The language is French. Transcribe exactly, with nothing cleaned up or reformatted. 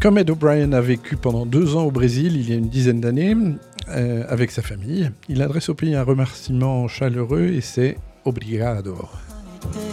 Comme Ed O'Brien a vécu pendant deux ans au Brésil, il y a une dizaine d'années, euh, avec sa famille, il adresse au pays un remerciement chaleureux et c'est « Obrigado ».